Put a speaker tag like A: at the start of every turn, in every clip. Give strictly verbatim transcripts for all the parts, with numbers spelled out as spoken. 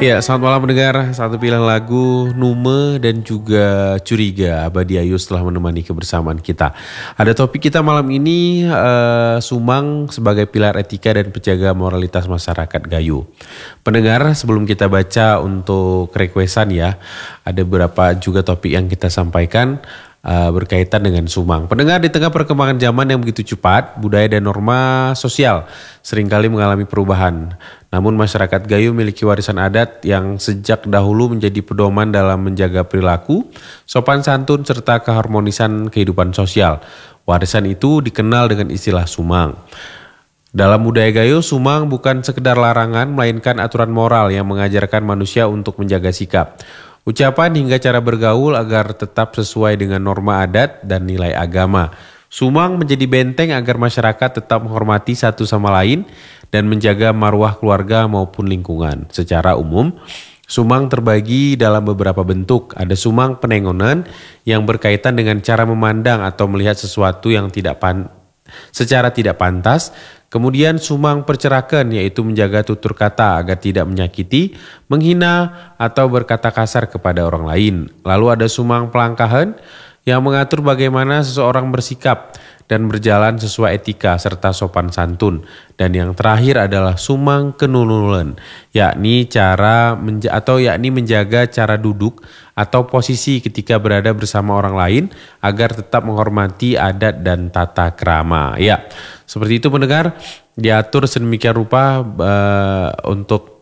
A: Ya, selamat malam mendengar. Satu pilihan lagu Nume dan juga Curiga Abadi Ayu setelah menemani kebersamaan kita. Ada topik kita malam ini uh, Sumang sebagai pilar etika dan penjaga moralitas masyarakat Gayo. Pendengar, sebelum kita baca untuk requestan ya, ada beberapa juga topik yang kita sampaikan uh, berkaitan dengan Sumang. Pendengar, di tengah perkembangan zaman yang begitu cepat, budaya dan norma sosial seringkali mengalami perubahan. Namun masyarakat Gayo memiliki warisan adat yang sejak dahulu menjadi pedoman dalam menjaga perilaku, sopan santun serta keharmonisan kehidupan sosial. Warisan itu dikenal dengan istilah Sumang. Dalam budaya Gayo, Sumang bukan sekedar larangan melainkan aturan moral yang mengajarkan manusia untuk menjaga sikap, ucapan hingga cara bergaul agar tetap sesuai dengan norma adat dan nilai agama. Sumang menjadi benteng agar masyarakat tetap menghormati satu sama lain dan menjaga marwah keluarga maupun lingkungan. Secara umum, Sumang terbagi dalam beberapa bentuk. Ada Sumang penengonan yang berkaitan dengan cara memandang atau melihat sesuatu yang tidak pan, secara tidak pantas. Kemudian Sumang percerakan, yaitu menjaga tutur kata agar tidak menyakiti, menghina, atau berkata kasar kepada orang lain. Lalu ada Sumang pelangkahan yang mengatur bagaimana seseorang bersikap dan berjalan sesuai etika serta sopan santun. Dan yang terakhir adalah Sumang kenunulan, yakni cara menja- atau yakni menjaga cara duduk atau posisi ketika berada bersama orang lain agar tetap menghormati adat dan tata krama. Ya, seperti itu pendengar, diatur sedemikian rupa uh, untuk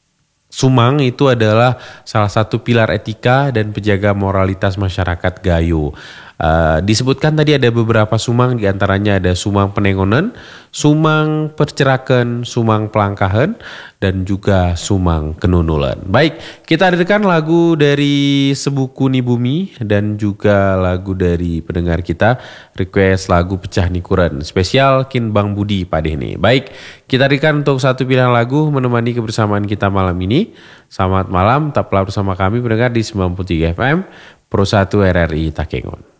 A: Sumang itu adalah salah satu pilar etika dan penjaga moralitas masyarakat Gayo. Uh, disebutkan tadi ada beberapa Sumang, diantaranya ada Sumang penengonan, Sumang percerakan, Sumang pelangkahan, dan juga Sumang kenunulan. Baik, kita hadirkan lagu dari Sebuku Ni Bumi dan juga lagu dari pendengar kita, request lagu Pecah Nikuran, spesial Kin Bang Budi Pak Deni. Baik, kita hadirkan untuk satu pilihan lagu menemani kebersamaan kita malam ini. Selamat malam, tetaplah bersama kami pendengar di sembilan puluh tiga F M Pro satu R R I Takengon.